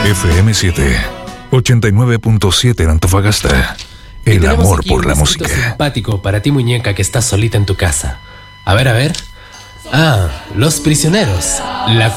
FM7 89.7 en Antofagasta. El amor por la música. Simpático para ti, muñeca, que estás solita en tu casa. A ver. Ah, Los Prisioneros. La